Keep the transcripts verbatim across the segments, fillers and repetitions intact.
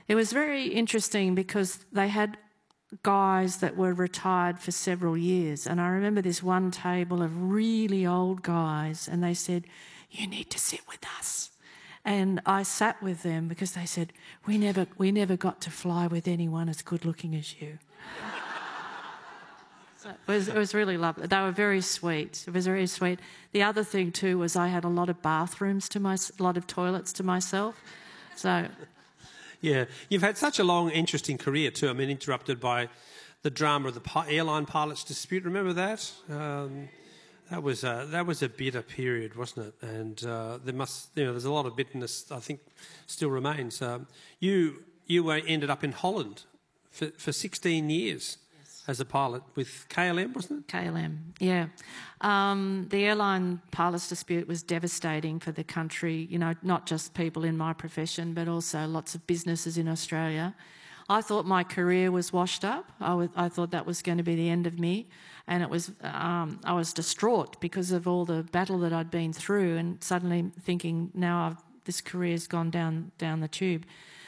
It was very interesting because they had guys that were retired for several years, and I remember this one table of really old guys, and they said, "You need to sit with us." And I sat with them because they said, we never we never got to fly with anyone as good looking as you. So it was, it was really lovely. They were very sweet. It was very sweet. The other thing too was I had a lot of bathrooms to my, a lot of toilets to myself. So, yeah, you've had such a long, interesting career too. I mean, interrupted by the drama of the pi- airline pilots dispute. Remember that? Um, That was a, that was a bitter period, wasn't it? And uh, there must, you know, there's a lot of bitterness I think still remains. Um, you you were, ended up in Holland for, for sixteen years yes. as a pilot with K L M, wasn't it? K L M, yeah. Um, the airline pilots dispute was devastating for the country. You know, not just people in my profession, but also lots of businesses in Australia. I thought my career was washed up. I, was, I thought that was going to be the end of me. And it was, um, I was distraught because of all the battle that I'd been through, and suddenly thinking, now I've, this career's gone down down the tube.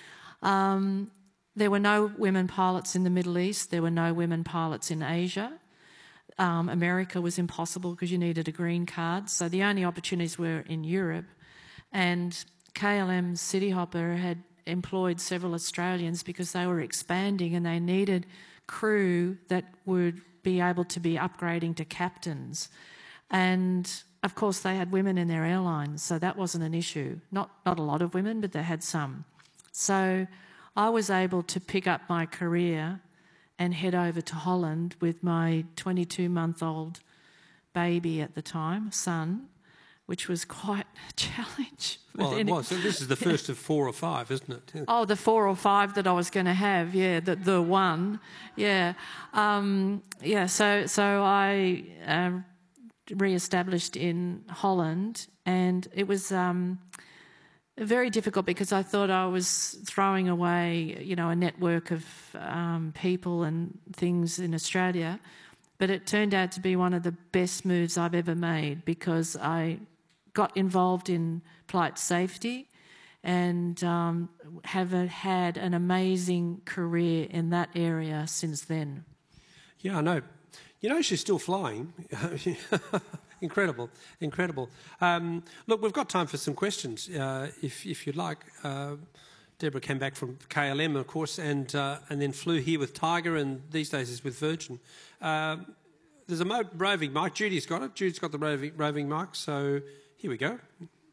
Um, there were no women pilots in the Middle East. There were no women pilots in Asia. Um, America was impossible because you needed a green card. So the only opportunities were in Europe. And K L M Cityhopper had employed several Australians because they were expanding and they needed crew that would be able to be upgrading to captains. And of course they had women in their airlines, so that wasn't an issue. Not, not a lot of women, but they had some. So I was able to pick up my career and head over to Holland with my twenty-two-month-old baby at the time, son, which was quite a challenge. Well, it was. So this is the first of four or five, isn't it? Yeah. Oh, the four or five that I was going to have, yeah, the the one, yeah. Um, yeah, so, so I uh, re-established in Holland, and it was um, very difficult because I thought I was throwing away, you know, a network of um, people and things in Australia, but it turned out to be one of the best moves I've ever made because I got involved in flight safety and um, have a, had an amazing career in that area since then. Yeah, I know. You know, she's still flying. Incredible, incredible. Um, look, we've got time for some questions, uh, if, if you'd like. Uh, Deborah came back from K L M, of course, and uh, and then flew here with Tiger, and these days is with Virgin. Uh, there's a mo- roving mic. Judy's got it. Judy's got the roving, roving mic, so here we go.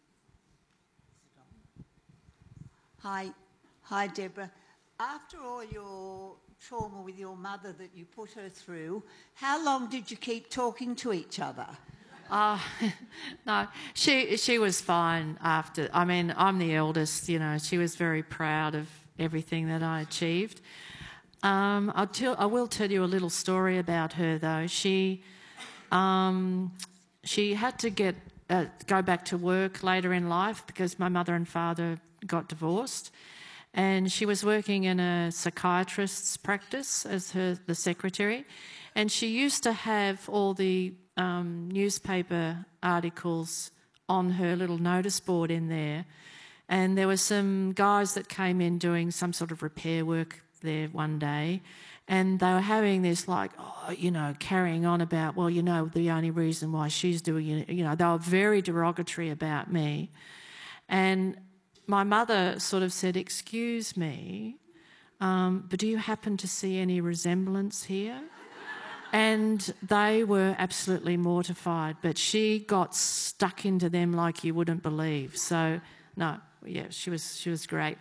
Hi, hi, Deborah. After all your trauma with your mother that you put her through, how long did you keep talking to each other? Uh, no, she she was fine after. I mean, I'm the eldest, you know. She was very proud of everything that I achieved. Um, I'll tell, I will tell you a little story about her, though. She um, she had to get uh, go back to work later in life because my mother and father got divorced, and she was working in a psychiatrist's practice as her the secretary, and she used to have all the um, newspaper articles on her little notice board in there, and there were some guys that came in doing some sort of repair work there one day, and they were having this like, oh, you know, carrying on about, well, you know, the only reason why she's doing it, you know, they were very derogatory about me. And my mother sort of said, excuse me, um, but do you happen to see any resemblance here? And they were absolutely mortified, but she got stuck into them like you wouldn't believe. So, no, yeah, she was she was great.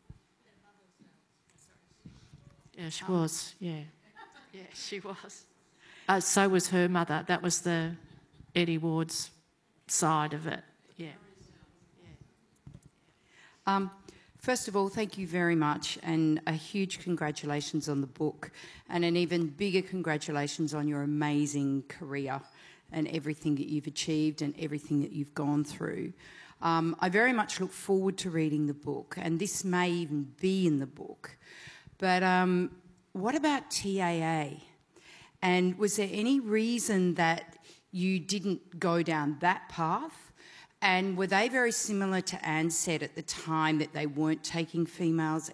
Yeah, she was, yeah. Yeah, she was. Uh, so was her mother. That was the Eddie Ward's side of it, yeah. Um, first of all, thank you very much, and a huge congratulations on the book, and an even bigger congratulations on your amazing career and everything that you've achieved and everything that you've gone through. Um, I very much look forward to reading the book, and this may even be in the book. But um, what about T A A? And was there any reason that you didn't go down that path? And were they very similar to Ansett at the time, that they weren't taking females